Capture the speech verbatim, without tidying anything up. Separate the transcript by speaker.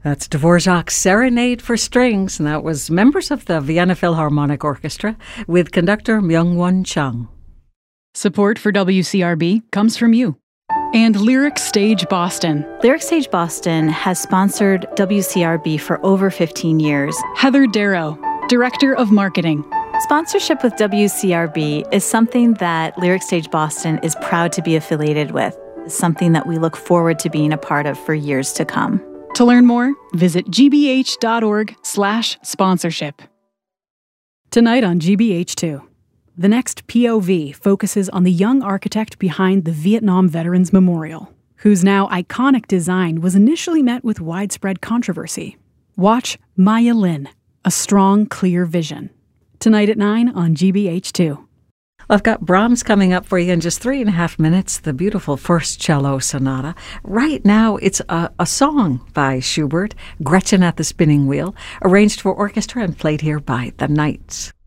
Speaker 1: That's Dvorak's Serenade for Strings, and that was members of the Vienna Philharmonic Orchestra with conductor Myung-Won Chung.
Speaker 2: Support for W C R B comes from you and Lyric Stage Boston.
Speaker 3: Lyric Stage Boston has sponsored W C R B for over fifteen years.
Speaker 2: Heather Darrow, Director of Marketing.
Speaker 3: Sponsorship with W C R B is something that Lyric Stage Boston is proud to be affiliated with. It's something that we look forward to being a part of for years to come.
Speaker 2: To learn more, visit gbh.org slash sponsorship. Tonight on G B H two, the next P O V focuses on the young architect behind the Vietnam Veterans Memorial, whose now iconic design was initially met with widespread controversy. Watch Maya Lin, A Strong, Clear Vision. Tonight at nine on G B H two.
Speaker 1: I've got Brahms coming up for you in just three and a half minutes, the beautiful First Cello Sonata. Right now, it's a, a song by Schubert, Gretchen at the Spinning Wheel, arranged for orchestra and played here by the Knights.